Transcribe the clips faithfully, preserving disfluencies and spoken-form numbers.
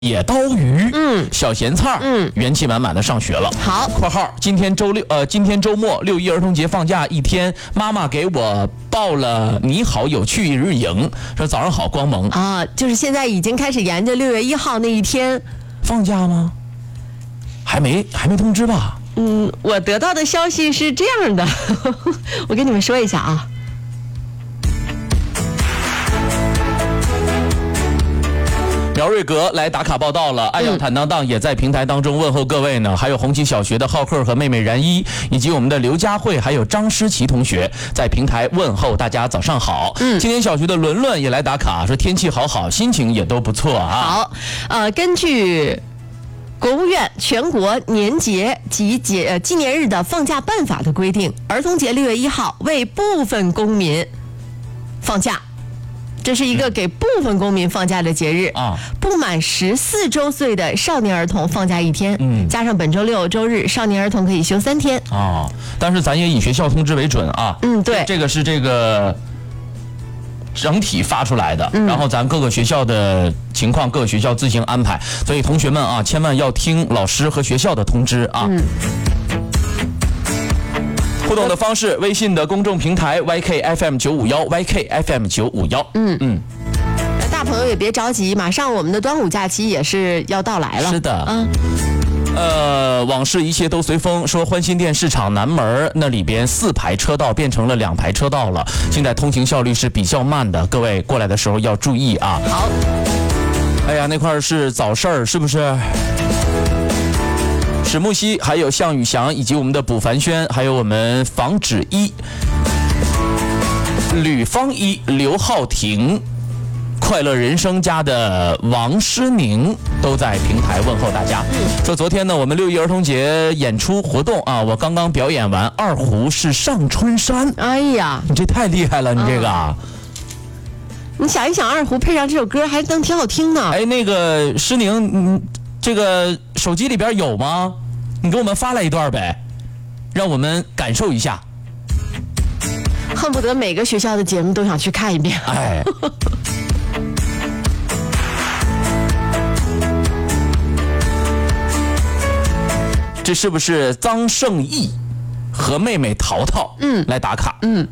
野刀鱼， 嗯， 小咸菜， 嗯， 元气满满的上学了。 好， 括号今天周六，呃，今天周末六一儿童节放假一天，妈妈给我报了你好有趣一日营，说早上好光萌啊，就是现在已经开始研究六月一号那一天放假吗？还没还没通知吧？ 嗯，我得到的消息是这样的，我跟你们说一下啊。 苗瑞格来打卡报道了，爱要坦荡荡也在平台当中问候各位呢，还有红旗小学的浩克和妹妹然一，以及我们的刘佳慧还有张诗琪同学在平台问候大家早上好。嗯，今天小学的伦伦也来打卡，说天气好好，心情也都不错啊。 好，呃，根据国务院全国年节及节呃纪念日的放假办法的规定，儿童节六月一号为部分公民放假。这是一个给部分公民放假的节日啊，不满十四周岁的少年儿童放假一天，嗯，加上本周六周日，少年儿童可以休三天啊。但是咱也以学校通知为准啊， 嗯，对， 这个是这个整体发出来的，嗯、然后咱各个学校的情况，各个学校自行安排。所以同学们啊，千万要听老师和学校的通知啊。嗯。互动的方式，微信的公众平台 Y K F M 九五一 Y K F M 九五一。嗯嗯， 大朋友也别着急，马上我们的端午假期也是要到来了。 是的，嗯。呃，往事一切都随风。说欢心店市场南门那里边四排车道变成了两排车道了，现在通行效率是比较慢的，各位过来的时候要注意啊。 好。 哎呀，那块是早市儿，是不是？史木西，还有向宇翔，以及我们的卜凡轩，还有我们房芷一、吕方一、刘浩婷、快乐人生家的王诗宁都在平台问候大家。说昨天呢，我们六一儿童节演出活动啊，我刚刚表演完二胡是上春山。 哎呀， 你这太厉害了，你这个。啊你想一想，二胡配上这首歌还能挺好听呢。 哎，那个诗宁，嗯。这个手机里边有吗？你给我们发来一段呗，让我们感受一下。 恨不得每个学校的节目都想去看一遍。 哎，这是不是臧胜义和妹妹淘淘嗯来打卡？嗯。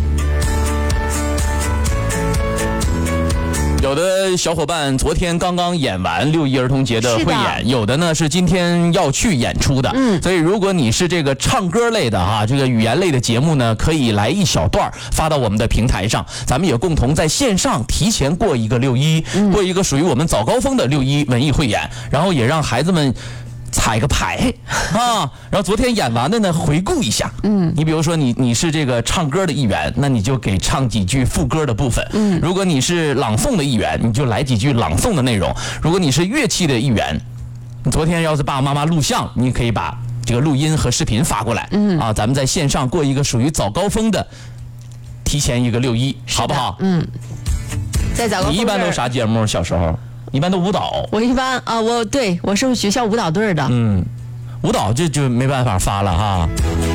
有的小伙伴昨天刚刚演完六一儿童节的汇演，有的呢是今天要去演出的。嗯，所以如果你是这个唱歌类的哈，这个语言类的节目呢，可以来一小段发到我们的平台上，咱们也共同在线上提前过一个六一，嗯、过一个属于我们早高峰的六一文艺汇演，然后也让孩子们彩个牌啊，然后昨天演完的呢，回顾一下。嗯，你比如说你你是这个唱歌的一员，那你就给唱几句副歌的部分。嗯，如果你是朗诵的一员，你就来几句朗诵的内容。如果你是乐器的一员，你昨天要是爸爸妈妈录像，你可以把这个录音和视频发过来。嗯，啊，咱们在线上过一个属于早高峰的，提前一个六一，好不好？ 嗯，在早高峰。 你一般都啥节目？小时候？一般都舞蹈， 我一般啊，我对我是学校舞蹈队的。 嗯，舞蹈这就没办法发了哈。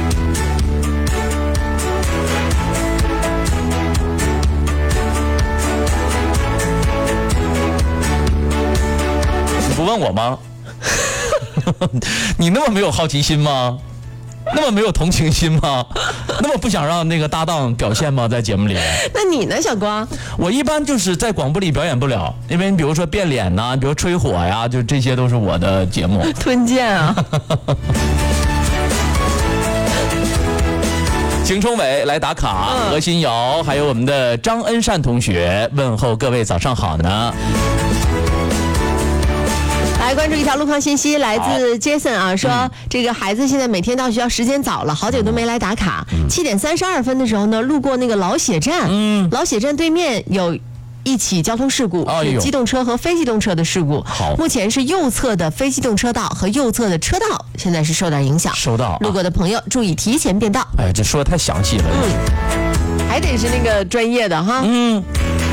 你不问我吗？你那么没有好奇心吗？那么没有同情心吗？那么不想让那个搭档表现吗？在节目里？ 那你呢，小光？ 我一般就是在广播里表演不了，因为你比如说变脸呐、啊，比如吹火呀，就这些都是我的节目。 吞剑啊！ 邢冲伟来打卡，嗯、何新瑶，还有我们的张恩善同学问候各位早上好呢。 来关注一条路况信息，来自 Jason 啊，说、嗯、这个孩子现在每天到学校时间早了，好久都没来打卡。七、嗯、点三十二分的时候呢，路过那个老血站，嗯，老血站对面有一起交通事故， 哎、 是机动车和非机动车的事故。 好， 目前是右侧的非机动车道和右侧的车道现在是受点影响， 收到、啊。 路过的朋友注意提前变道。 哎，这说的太详细了。 嗯，还得是那个专业的哈。嗯。